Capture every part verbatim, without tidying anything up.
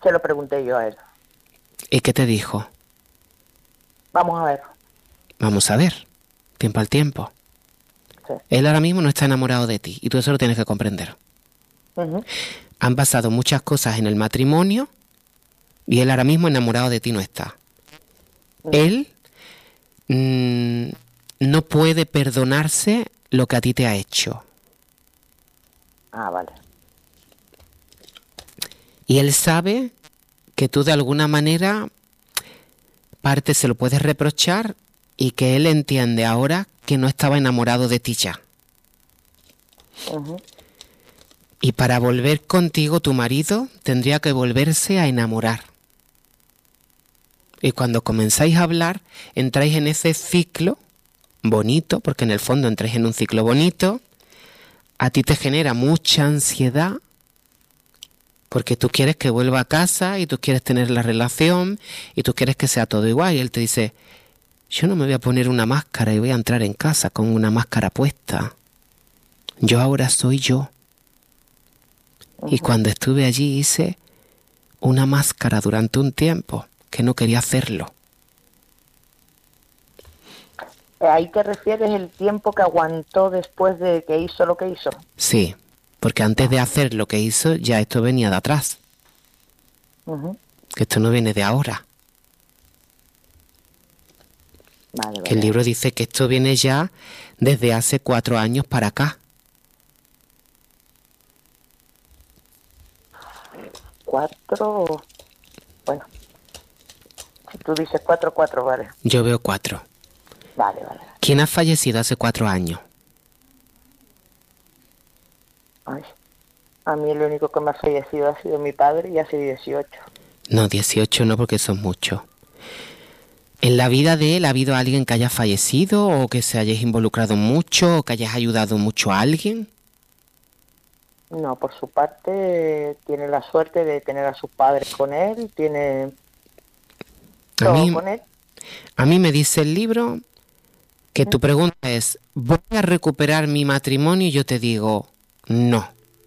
Se lo pregunté yo a él. ¿Y qué te dijo? Vamos a ver. Vamos a ver. Tiempo al tiempo. Sí. Él ahora mismo no está enamorado de ti y tú eso lo tienes que comprender. Uh-huh. Han pasado muchas cosas en el matrimonio y él ahora mismo enamorado de ti no está. Uh-huh. Él mmm, no puede perdonarse lo que a ti te ha hecho. Ah, vale. Y él sabe que tú de alguna manera parte se lo puedes reprochar y que él entiende ahora que no estaba enamorado de ti ya. Uh-huh. Y para volver contigo, tu marido tendría que volverse a enamorar. Y cuando comenzáis a hablar, entráis en ese ciclo bonito, porque en el fondo entráis en un ciclo bonito, a ti te genera mucha ansiedad, porque tú quieres que vuelva a casa y tú quieres tener la relación y tú quieres que sea todo igual. Y él te dice, yo no me voy a poner una máscara y voy a entrar en casa con una máscara puesta. Yo ahora soy yo. Uh-huh. Y cuando estuve allí hice una máscara durante un tiempo que no quería hacerlo. ¿Ahí te refieres el tiempo que aguantó después de que hizo lo que hizo? Sí. Porque antes de hacer lo que hizo, ya esto venía de atrás. Uh-huh. Que esto no viene de ahora. Vale, vale. Que el libro dice que esto viene ya desde hace cuatro años para acá. Cuatro... Bueno. Si tú dices cuatro, cuatro, vale. Yo veo cuatro. Vale, vale. ¿Quién ha fallecido hace cuatro años? Ay, a mí el único que me ha fallecido ha sido mi padre y hace dieciocho. No, dieciocho no, porque son muchos. ¿En la vida de él ha habido alguien que haya fallecido o que se hayáis involucrado mucho o que hayas ayudado mucho a alguien? No, por su parte tiene la suerte de tener a sus padres con él, tiene todo a mí, con él. A mí me dice el libro que tu pregunta es, ¿voy a recuperar mi matrimonio? Y yo te digo, no.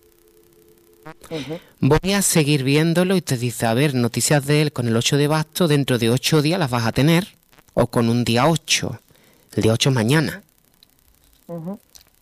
Uh-huh. Voy a seguir viéndolo y te dice, a ver, noticias de él con el ocho de bastos, dentro de ocho días las vas a tener, o con un día ocho, el día ocho es mañana. Uh-huh.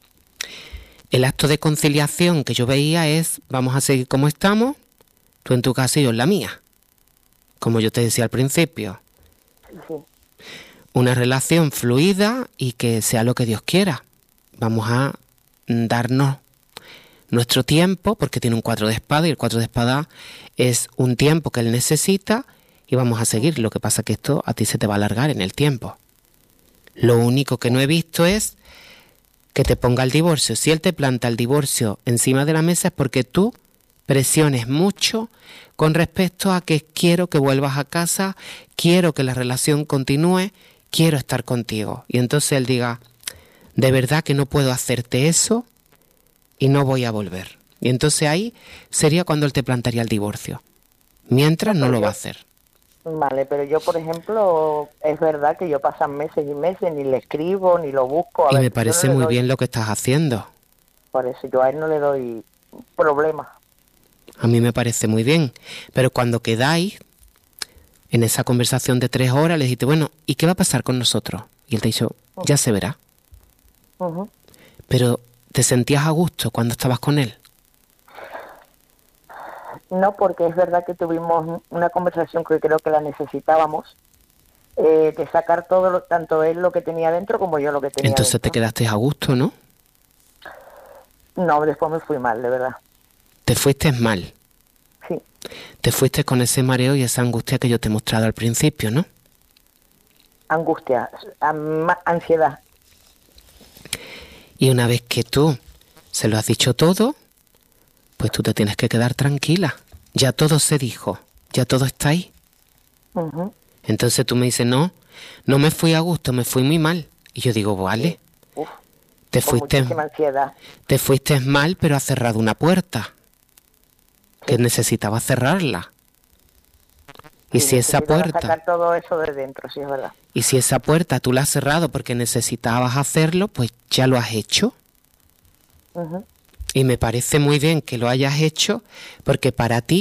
El acto de conciliación que yo veía es, vamos a seguir como estamos, tú en tu casa y yo en la mía, como yo te decía al principio. Sí. Una relación fluida y que sea lo que Dios quiera. Vamos a darnos nuestro tiempo, porque tiene un cuatro de espada y el cuatro de espada es un tiempo que él necesita y vamos a seguir. Lo que pasa es que esto a ti se te va a alargar en el tiempo. Lo único que no he visto es que te ponga el divorcio. Si él te planta el divorcio encima de la mesa es porque tú presiones mucho con respecto a que quiero que vuelvas a casa, quiero que la relación continúe, quiero estar contigo. Y entonces él diga, de verdad que no puedo hacerte eso y no voy a volver. Y entonces ahí sería cuando él te plantaría el divorcio. Mientras no lo va a hacer. Vale, pero yo, por ejemplo, es verdad que yo pasan meses y meses, ni le escribo, ni lo busco. A y ver, me parece no muy doy, bien lo que estás haciendo. Por eso yo a él no le doy problemas. A mí me parece muy bien. Pero cuando quedáis en esa conversación de tres horas, le dijiste, bueno, ¿y qué va a pasar con nosotros? Y él te dijo, ya se verá. Uh-huh. Pero, ¿te sentías a gusto cuando estabas con él? No, porque es verdad que tuvimos una conversación que creo que la necesitábamos, eh, de sacar todo, lo, tanto él lo que tenía dentro como yo lo que tenía Entonces dentro. te quedaste a gusto, ¿no? No, después me fui mal, de verdad. Te fuiste mal. Sí. Te fuiste con ese mareo y esa angustia que yo te he mostrado al principio, ¿no? Angustia, ansiedad. Y una vez que tú se lo has dicho todo, pues tú te tienes que quedar tranquila. Ya todo se dijo, ya todo está ahí. Uh-huh. Entonces tú me dices, no, no me fui a gusto, me fui muy mal. Y yo digo, vale, Uf, te fuiste, muchísima ansiedad. Te fuiste mal, pero has cerrado una puerta, Sí. que necesitaba cerrarla. Y sí, si esa puerta, sacar todo eso de dentro, sí es verdad. Y si esa puerta tú la has cerrado porque necesitabas hacerlo, pues ya lo has hecho. Uh-huh. Y me parece muy bien que lo hayas hecho, porque para ti